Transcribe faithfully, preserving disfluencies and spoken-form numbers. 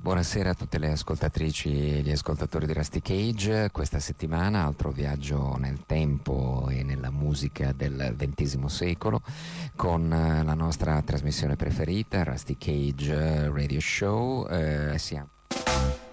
Buonasera a tutte le ascoltatrici e gli ascoltatori di Rusty Cage. Questa settimana altro viaggio nel tempo e nella musica del ventesimo secolo con la nostra trasmissione preferita, Rusty Cage Radio Show. Eh, siamo